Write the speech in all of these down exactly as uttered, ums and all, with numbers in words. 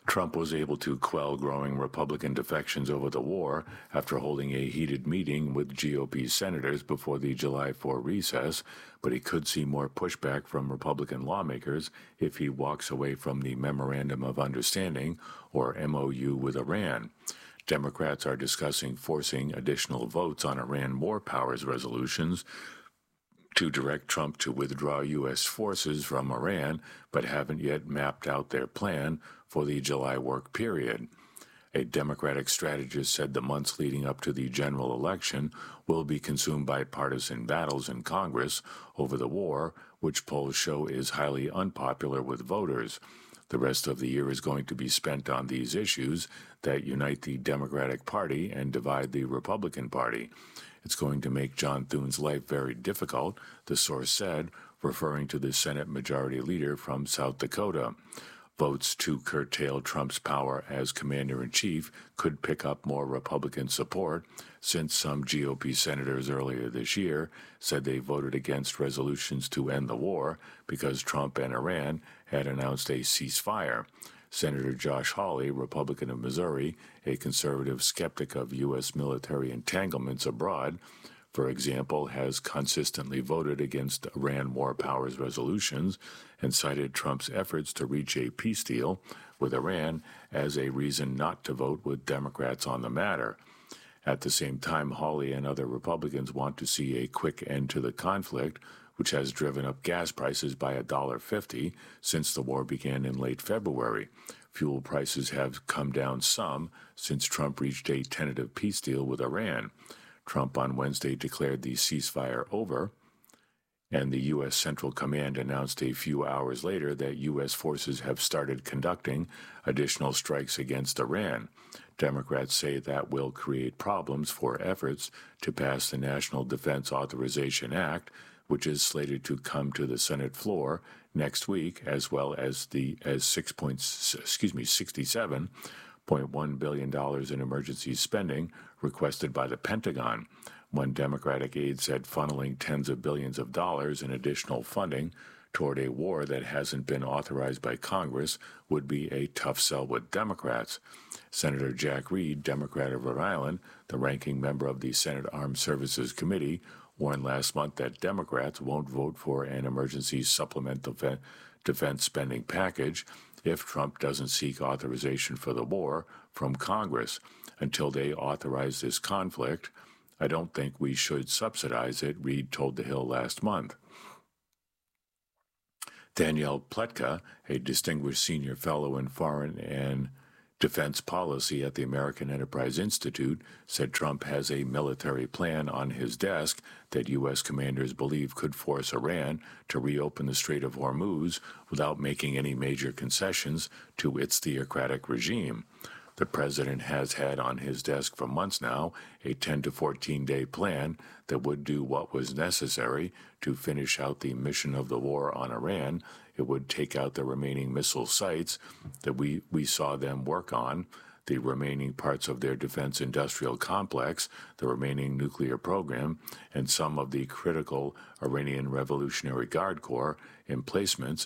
Trump was able to quell growing Republican defections over the war after holding a heated meeting with G O P senators before the July fourth recess, but he could see more pushback from Republican lawmakers if he walks away from the Memorandum of Understanding, or M O U, with Iran. Democrats are discussing forcing additional votes on Iran war powers resolutions to direct Trump to withdraw U S forces from Iran, but haven't yet mapped out their plan for the July work period. A Democratic strategist said the months leading up to the general election will be consumed by partisan battles in Congress over the war, which polls show is highly unpopular with voters. The rest of the year is going to be spent on these issues that unite the Democratic Party and divide the Republican Party. It's going to make John Thune's life very difficult, the source said, referring to the Senate Majority Leader from South Dakota. Votes to curtail Trump's power as commander-in-chief could pick up more Republican support, since some G O P senators earlier this year said they voted against resolutions to end the war because Trump and Iran had announced a ceasefire. Senator Josh Hawley, Republican of Missouri, a conservative skeptic of U S military entanglements abroad, for example, has consistently voted against Iran war powers resolutions and cited Trump's efforts to reach a peace deal with Iran as a reason not to vote with Democrats on the matter. At the same time, Hawley and other Republicans want to see a quick end to the conflict, which has driven up gas prices by one dollar fifty since the war began in late February. Fuel prices have come down some since Trump reached a tentative peace deal with Iran. Trump on Wednesday declared the ceasefire over, and the U S Central Command announced a few hours later that U S forces have started conducting additional strikes against Iran. Democrats say that will create problems for efforts to pass the National Defense Authorization Act, which is slated to come to the Senate floor next week, as well as the as six point excuse me sixty-seven point one billion dollars in emergency spending requested by the Pentagon. One Democratic aide said funneling tens of billions of dollars in additional funding toward a war that hasn't been authorized by Congress would be a tough sell with Democrats. Senator Jack Reed, Democrat of Rhode Island, the ranking member of the Senate Armed Services Committee, warned last month that Democrats won't vote for an emergency supplemental defense spending package if Trump doesn't seek authorization for the war from Congress. Until they authorize this conflict, I don't think we should subsidize it, Reed told The Hill last month. Danielle Pletka, a distinguished senior fellow in foreign and defense policy at the American Enterprise Institute, said Trump has a military plan on his desk that U S commanders believe could force Iran to reopen the Strait of Hormuz without making any major concessions to its theocratic regime. The president has had on his desk for months now a ten to fourteen day plan that would do what was necessary to finish out the mission of the war on Iran. It would take out the remaining missile sites that we, we saw them work on, the remaining parts of their defense industrial complex, the remaining nuclear program, and some of the critical Iranian Revolutionary Guard Corps emplacements,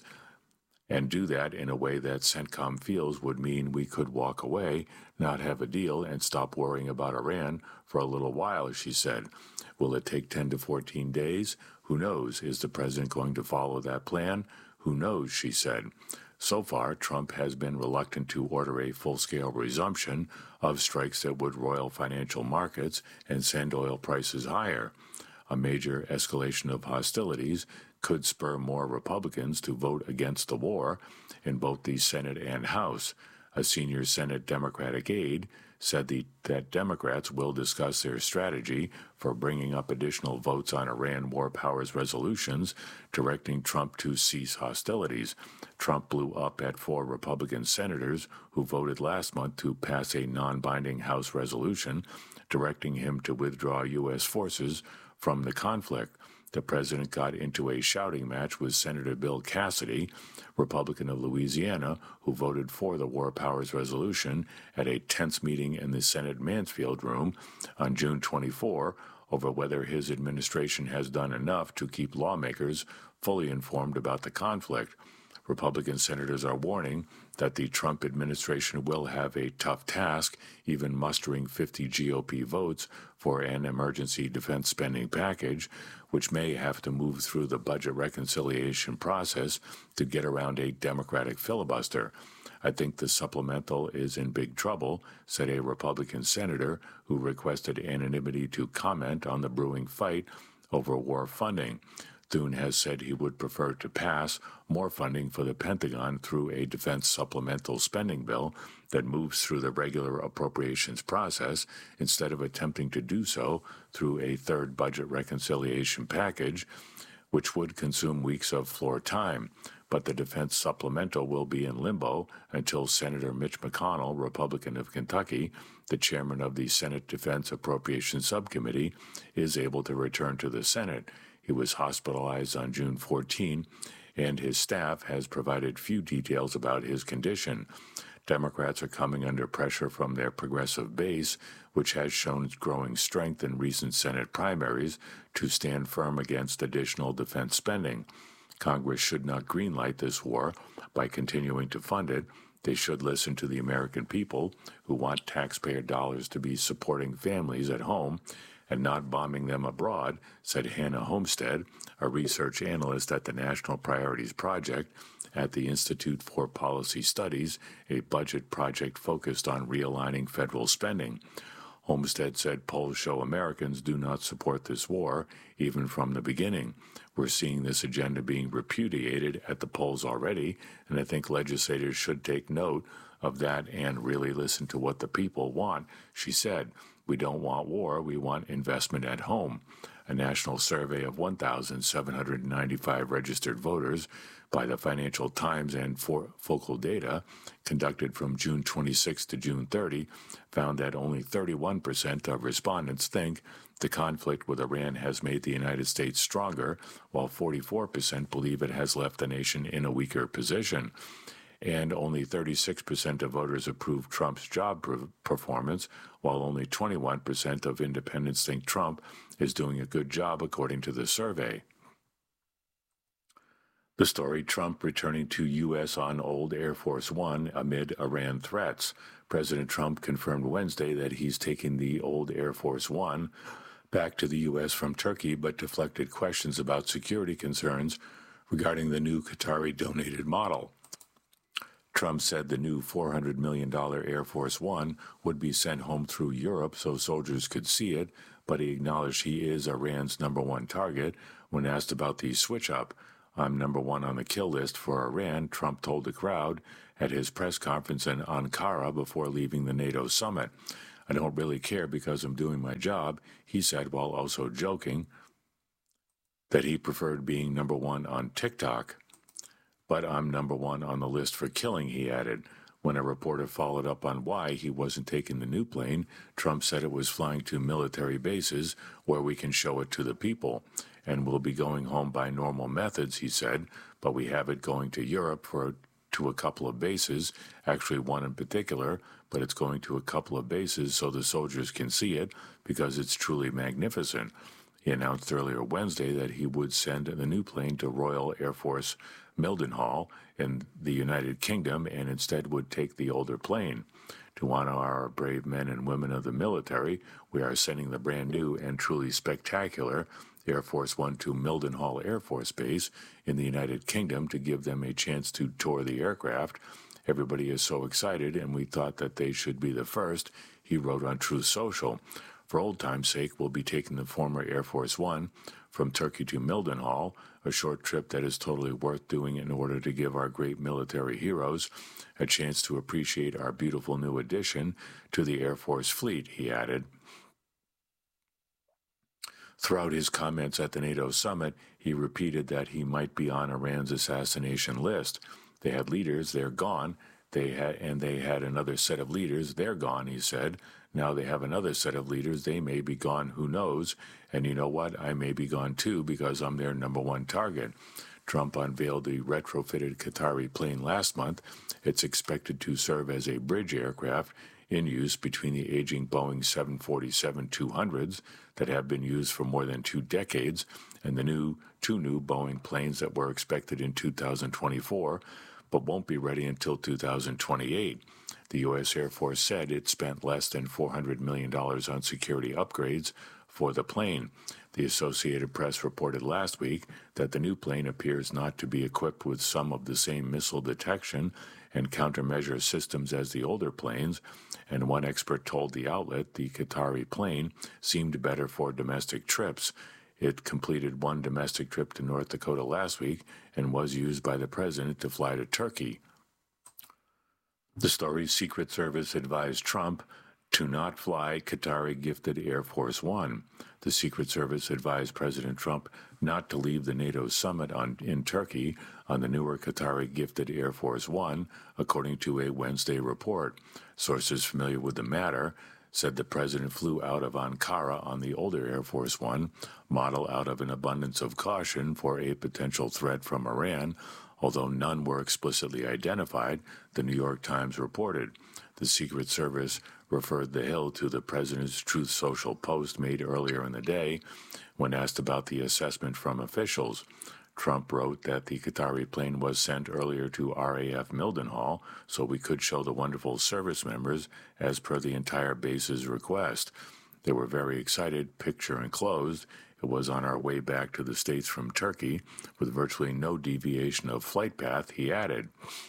and do that in a way that CENTCOM feels would mean we could walk away, not have a deal, and stop worrying about Iran for a little while, she said. Will it take ten to fourteen days? Who knows? Is the president going to follow that plan? Who knows, she said. So far, Trump has been reluctant to order a full-scale resumption of strikes that would roil financial markets and send oil prices higher. A major escalation of hostilities could spur more Republicans to vote against the war in both the Senate and House. A senior Senate Democratic aide said the, that Democrats will discuss their strategy for bringing up additional votes on Iran war powers resolutions, directing Trump to cease hostilities. Trump blew up at four Republican senators who voted last month to pass a non-binding House resolution directing him to withdraw U S forces from the conflict. The president got into a shouting match with Senator Bill Cassidy, Republican of Louisiana, who voted for the War Powers Resolution at a tense meeting in the Senate Mansfield Room on June twenty-fourth over whether his administration has done enough to keep lawmakers fully informed about the conflict. Republican senators are warning that the Trump administration will have a tough task, even mustering fifty G O P votes for an emergency defense spending package, which may have to move through the budget reconciliation process to get around a Democratic filibuster. I think the supplemental is in big trouble, said a Republican senator who requested anonymity to comment on the brewing fight over war funding. Thune has said he would prefer to pass more funding for the Pentagon through a defense supplemental spending bill that moves through the regular appropriations process instead of attempting to do so through a third budget reconciliation package, which would consume weeks of floor time. But the defense supplemental will be in limbo until Senator Mitch McConnell, Republican of Kentucky, the chairman of the Senate Defense Appropriations Subcommittee, is able to return to the Senate. He was hospitalized on June fourteenth, and his staff has provided few details about his condition. Democrats are coming under pressure from their progressive base, which has shown growing strength in recent Senate primaries, to stand firm against additional defense spending. Congress should not greenlight this war by continuing to fund it. They should listen to the American people who want taxpayer dollars to be supporting families at home and not bombing them abroad, said Hannah Homestead, a research analyst at the National Priorities Project at the Institute for Policy Studies, a budget project focused on realigning federal spending. Homestead said polls show Americans do not support this war, even from the beginning. We're seeing this agenda being repudiated at the polls already, and I think legislators should take note of that and really listen to what the people want, she said. We don't want war, we want investment at home. A national survey of one thousand seven hundred ninety-five registered voters by the Financial Times and for Focal Data, conducted from June twenty-sixth to June thirtieth, found that only thirty-one percent of respondents think the conflict with Iran has made the United States stronger, while forty-four percent believe it has left the nation in a weaker position. And only thirty-six percent of voters approve Trump's job performance, while only twenty-one percent of independents think Trump is doing a good job, according to the survey. The story: Trump returning to U S on old Air Force One amid Iran threats. President Trump confirmed Wednesday that he's taking the old Air Force One back to the U S from Turkey, but deflected questions about security concerns regarding the new Qatari-donated model. Trump said the new four hundred million dollars Air Force One would be sent home through Europe so soldiers could see it, but he acknowledged he is Iran's number one target. When asked about the switch-up, "I'm number one on the kill list for Iran," Trump told the crowd at his press conference in Ankara before leaving the NATO summit. "I don't really care because I'm doing my job," he said, while also joking that he preferred being number one on TikTok. "But I'm number one on the list for killing," he added. When a reporter followed up on why he wasn't taking the new plane, Trump said it was flying to military bases where we can show it to the people. "And we'll be going home by normal methods," he said, "but we have it going to Europe for to a couple of bases, actually one in particular, but it's going to a couple of bases so the soldiers can see it because it's truly magnificent." He announced earlier Wednesday that he would send the new plane to Royal Air Force Mildenhall in the United Kingdom and instead would take the older plane. "To honor our brave men and women of the military, we are sending the brand new and truly spectacular Air Force One to Mildenhall Air Force Base in the United Kingdom to give them a chance to tour the aircraft. Everybody is so excited, and we thought that they should be the first," he wrote on Truth Social. "For old time's sake, we'll be taking the former Air Force One from Turkey to Mildenhall, a short trip that is totally worth doing in order to give our great military heroes a chance to appreciate our beautiful new addition to the Air Force fleet," he added. Throughout his comments at the NATO summit, he repeated that he might be on Iran's assassination list. "They had leaders, they're gone. They had, and they had another set of leaders, they're gone," he said. "Now they have another set of leaders, they may be gone, who knows? And you know what? I may be gone too because I'm their number one target." Trump unveiled the retrofitted Qatari plane last month. It's expected to serve as a bridge aircraft in use between the aging Boeing seven forty-seven two hundreds that have been used for more than two decades and the new two new Boeing planes that were expected in two thousand twenty-four but won't be ready until two thousand twenty-eight. The U S Air Force said it spent less than four hundred million dollars on security upgrades for the plane. The Associated Press reported last week that the new plane appears not to be equipped with some of the same missile detection and countermeasure systems as the older planes, and one expert told the outlet the Qatari plane seemed better for domestic trips. It completed one domestic trip to North Dakota last week and was used by the president to fly to Turkey. The story's Secret Service advised Trump to not fly Qatari gifted Air Force One. The Secret Service advised President Trump not to leave the NATO summit on, in Turkey on the newer Qatari gifted Air Force One, according to a Wednesday report. Sources familiar with the matter said the president flew out of Ankara on the older Air Force One, model out of an abundance of caution for a potential threat from Iran, although none were explicitly identified, the New York Times reported. The Secret Service referred the Hill to the president's Truth Social post made earlier in the day when asked about the assessment from officials. Trump wrote that the Qatari plane was sent earlier to R A F Mildenhall so we could show the wonderful service members as per the entire base's request. They were very excited, picture enclosed. It was on our way back to the States from Turkey with virtually no deviation of flight path, he added.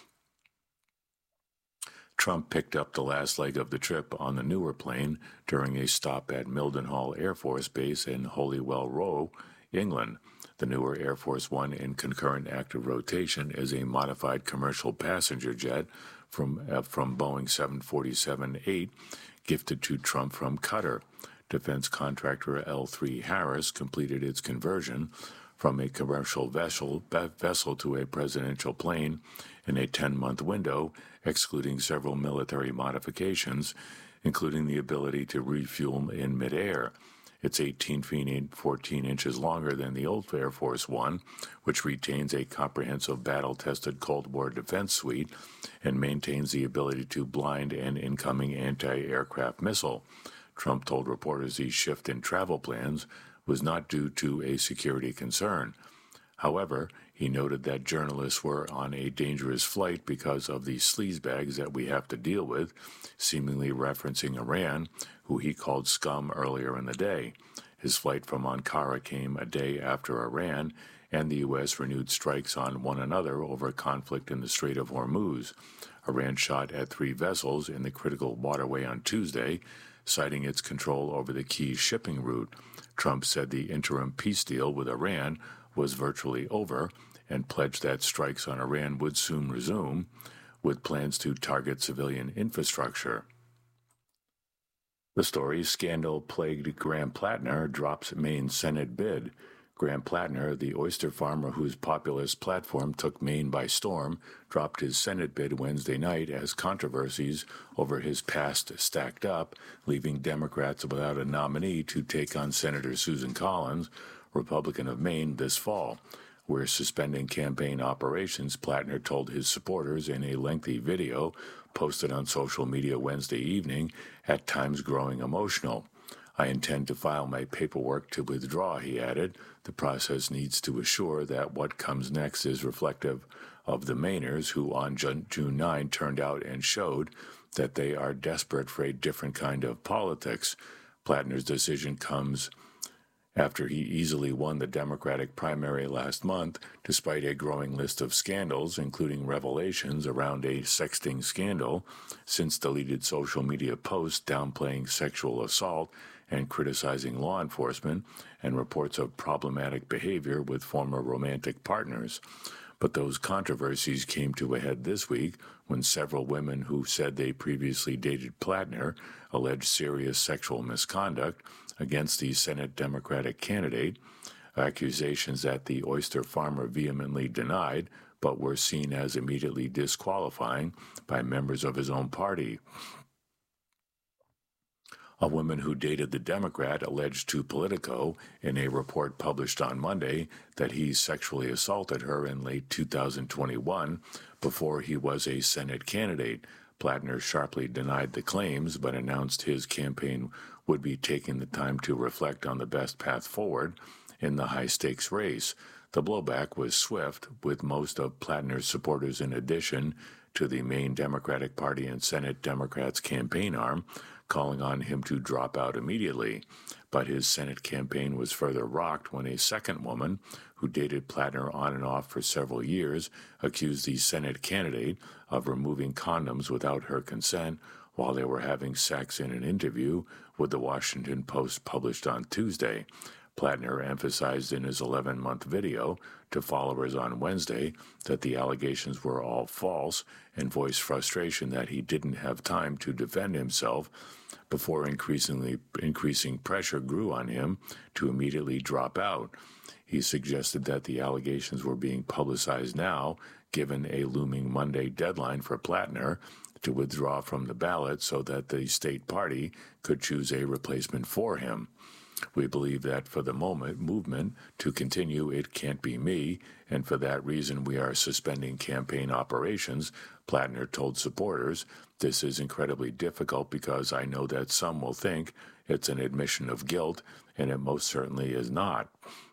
Trump picked up the last leg of the trip on the newer plane during a stop at Mildenhall Air Force Base in Holywell Row, England. The newer Air Force One in concurrent active rotation is a modified commercial passenger jet from, uh, from Boeing seven forty-seven eight gifted to Trump from Qatar. Defense contractor L three Harris completed its conversion from a commercial vessel, vessel to a presidential plane in a ten-month window, excluding several military modifications, including the ability to refuel in midair. It's eighteen feet and fourteen inches longer than the old Air Force One, which retains a comprehensive battle-tested Cold War defense suite and maintains the ability to blind an incoming anti-aircraft missile. Trump told reporters the shift in travel plans was not due to a security concern. However, he noted that journalists were on a dangerous flight because of the sleazebags that we have to deal with, seemingly referencing Iran, who he called scum earlier in the day. His flight from Ankara came a day after Iran and the U S renewed strikes on one another over a conflict in the Strait of Hormuz. Iran shot at three vessels in the critical waterway on Tuesday, citing its control over the key shipping route. Trump said the interim peace deal with Iran was virtually over and pledged that strikes on Iran would soon resume, with plans to target civilian infrastructure. The story, scandal-plagued Graham Plattner drops Maine Senate bid. Graham Plattner, the oyster farmer whose populist platform took Maine by storm, dropped his Senate bid Wednesday night as controversies over his past stacked up, leaving Democrats without a nominee to take on Senator Susan Collins, Republican of Maine, this fall. We're suspending campaign operations, Plattner told his supporters in a lengthy video posted on social media Wednesday evening, at times growing emotional. I intend to file my paperwork to withdraw, he added. The process needs to assure that what comes next is reflective of the Mainers who on June ninth turned out and showed that they are desperate for a different kind of politics. Plattner's decision comes after he easily won the Democratic primary last month, despite a growing list of scandals, including revelations around a sexting scandal, since deleted social media posts downplaying sexual assault and criticizing law enforcement, and reports of problematic behavior with former romantic partners. But those controversies came to a head this week when several women who said they previously dated Plattner alleged serious sexual misconduct against the Senate Democratic candidate, accusations that the oyster farmer vehemently denied but were seen as immediately disqualifying by members of his own party. A woman who dated the Democrat alleged to Politico in a report published on Monday that he sexually assaulted her in late two thousand twenty-one before he was a Senate candidate. Plattner sharply denied the claims, but announced his campaign would be taking the time to reflect on the best path forward in the high-stakes race. The blowback was swift, with most of Plattner's supporters, in addition to the main Democratic Party and Senate Democrats' campaign arm, calling on him to drop out immediately. But his Senate campaign was further rocked when a second woman, who dated Plattner on and off for several years, accused the Senate candidate of removing condoms without her consent while they were having sex in an interview with the Washington Post published on Tuesday. Plattner emphasized in his eleven-month video to followers on Wednesday that the allegations were all false and voiced frustration that he didn't have time to defend himself before increasingly increasing pressure grew on him to immediately drop out. He suggested that the allegations were being publicized now, given a looming Monday deadline for Plattner to withdraw from the ballot so that the state party could choose a replacement for him. We believe that for the moment movement to continue, it can't be me, and for that reason we are suspending campaign operations, Plattner told supporters. This is incredibly difficult because I know that some will think it's an admission of guilt, and it most certainly is not.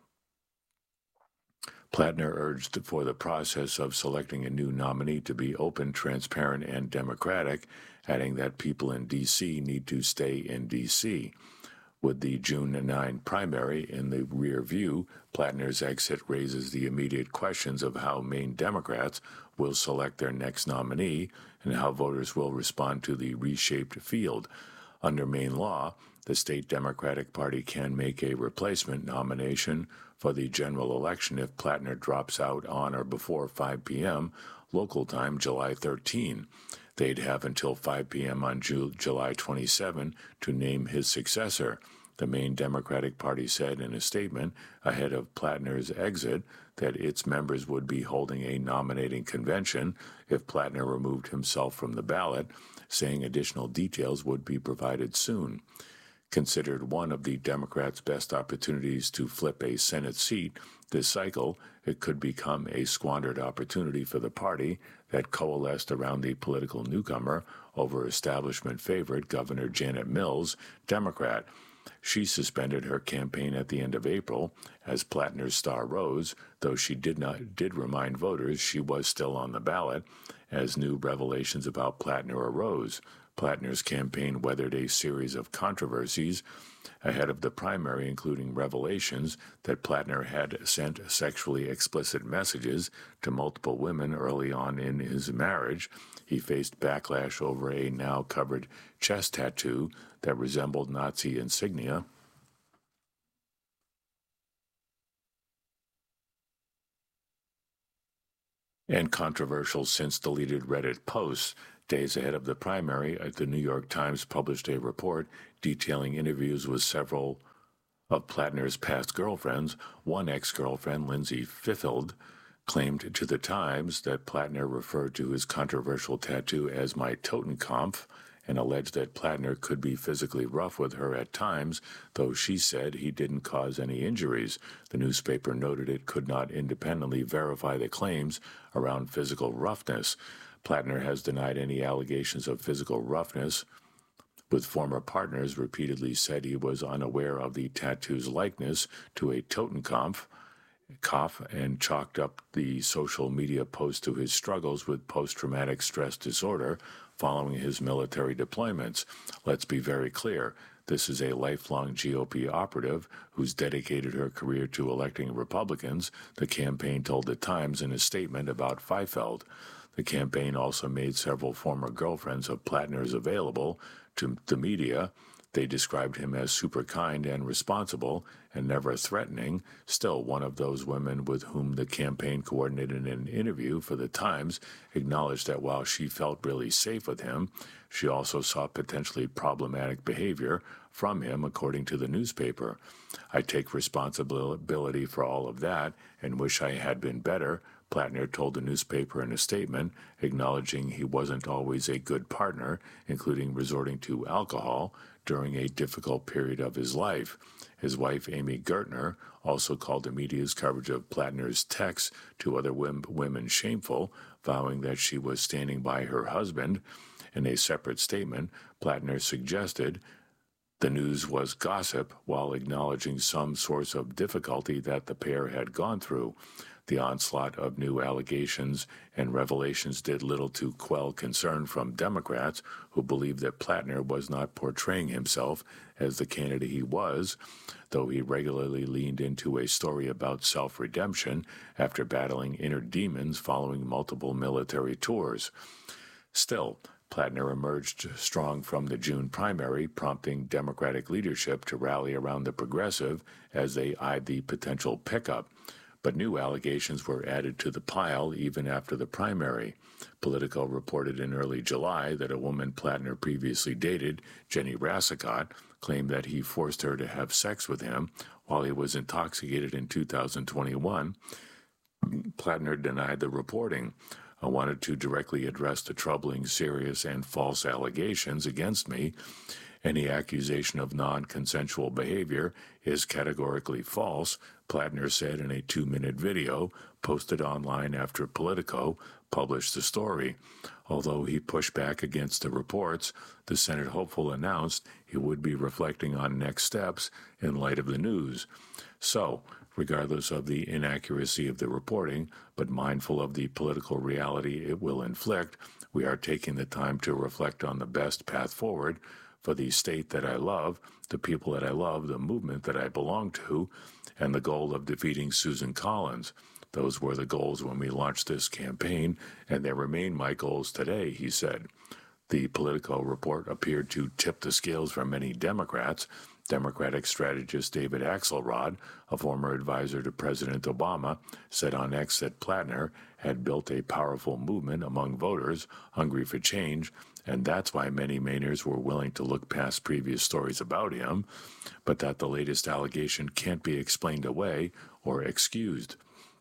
Plattner urged for the process of selecting a new nominee to be open, transparent, and democratic, adding that people in D C need to stay in D C With the June ninth primary in the rear view, Plattner's exit raises the immediate questions of how Maine Democrats will select their next nominee and how voters will respond to the reshaped field. Under Maine law, the state Democratic Party can make a replacement nomination for the general election if Plattner drops out on or before five p.m. local time July thirteenth. They'd have until five p.m. on July twenty-seventh to name his successor. The Maine Democratic Party said in a statement ahead of Plattner's exit that its members would be holding a nominating convention if Plattner removed himself from the ballot, saying additional details would be provided soon. Considered one of the Democrats' best opportunities to flip a Senate seat this cycle, it could become a squandered opportunity for the party that coalesced around the political newcomer over establishment favorite Governor Janet Mills, Democrat. She suspended her campaign at the end of April as Plattner's star rose, though she did not did remind voters she was still on the ballot as new revelations about Plattner arose. Plattner's campaign weathered a series of controversies ahead of the primary, including revelations that Plattner had sent sexually explicit messages to multiple women early on in his marriage. He faced backlash over a now-covered chest tattoo that resembled Nazi insignia. And controversial since deleted Reddit posts. Days ahead of the primary, the New York Times published a report detailing interviews with several of Plattner's past girlfriends. One ex-girlfriend, Lindsay Fifield, claimed to the Times that Plattner referred to his controversial tattoo as my Totenkampf and alleged that Plattner could be physically rough with her at times, though she said he didn't cause any injuries. The newspaper noted it could not independently verify the claims around physical roughness. Plattner has denied any allegations of physical roughness, with former partners repeatedly said he was unaware of the tattoo's likeness to a Totenkampf, cough, and chalked up the social media post to his struggles with post-traumatic stress disorder following his military deployments. Let's be very clear. This is a lifelong G O P operative who's dedicated her career to electing Republicans, the campaign told the Times in a statement about Fifield. The campaign also made several former girlfriends of Plattner's available to the media. They described him as super kind and responsible and never threatening. Still, one of those women with whom the campaign coordinated an interview for the Times acknowledged that while she felt really safe with him, she also saw potentially problematic behavior from him, according to the newspaper. I take responsibility for all of that and wish I had been better, Plattner told the newspaper in a statement, acknowledging he wasn't always a good partner, including resorting to alcohol during a difficult period of his life. His wife, Amy Gertner, also called the media's coverage of Plattner's texts to other women shameful, vowing that she was standing by her husband. In a separate statement, Plattner suggested the news was gossip while acknowledging some source of difficulty that the pair had gone through. The onslaught of new allegations and revelations did little to quell concern from Democrats who believed that Plattner was not portraying himself as the candidate he was, though he regularly leaned into a story about self-redemption after battling inner demons following multiple military tours. Still, Plattner emerged strong from the June primary, prompting Democratic leadership to rally around the progressive as they eyed the potential pickup. But new allegations were added to the pile even after the primary. Politico reported in early July that a woman Plattner previously dated, Jenny Rassicot, claimed that he forced her to have sex with him while he was intoxicated in two thousand twenty-one. Plattner denied the reporting. I wanted to directly address the troubling, serious, and false allegations against me. Any accusation of non-consensual behavior is categorically false, Plattner said in a two-minute video posted online after Politico published the story. Although he pushed back against the reports, the Senate hopeful announced he would be reflecting on next steps in light of the news. So, regardless of the inaccuracy of the reporting, but mindful of the political reality it will inflict, we are taking the time to reflect on the best path forward for the state that I love, the people that I love, the movement that I belong to, and the goal of defeating Susan Collins. Those were the goals when we launched this campaign, and they remain my goals today, he said. The Politico report appeared to tip the scales for many Democrats. Democratic strategist David Axelrod, a former advisor to President Obama, said on X that Plattner had built a powerful movement among voters hungry for change, and that's why many Mainers were willing to look past previous stories about him, but that the latest allegation can't be explained away or excused.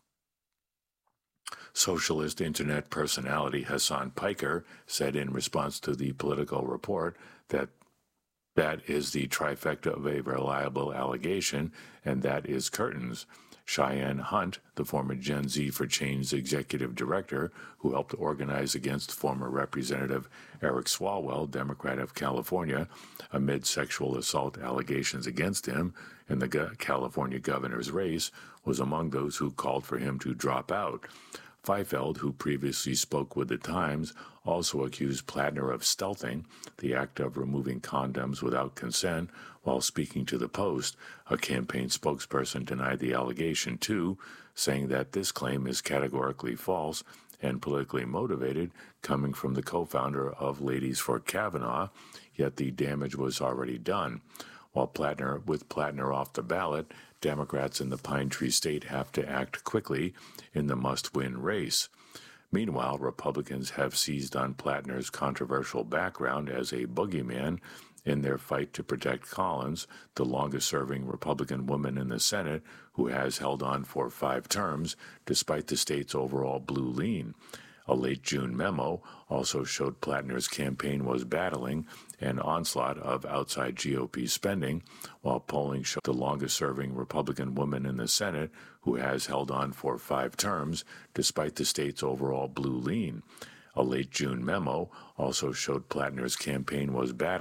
Socialist Internet personality Hassan Piker said in response to the Politico report that that is the trifecta of a reliable allegation, and that is curtains. Cheyenne Hunt, the former Gen Z for Change executive director who helped organize against former Representative Eric Swalwell, Democrat of California, amid sexual assault allegations against him in the California governor's race, was among those who called for him to drop out. Feifeld, who previously spoke with The Times, also accused Plattner of stealthing, the act of removing condoms without consent, while speaking to The Post. A campaign spokesperson denied the allegation, too, saying that this claim is categorically false and politically motivated, coming from the co-founder of Ladies for Kavanaugh, yet the damage was already done. While Plattner, with Plattner off the ballot, Democrats in the Pine Tree State have to act quickly in the must-win race. Meanwhile, Republicans have seized on Plattner's controversial background as a boogeyman in their fight to protect Collins, the longest-serving Republican woman in the Senate who has held on for five terms despite the state's overall blue lean. A late June memo also showed Plattner's campaign was battling an onslaught of outside G O P spending, while polling showed the longest-serving Republican woman in the Senate who has held on for five terms despite the state's overall blue lean. A late June memo also showed Plattner's campaign was battling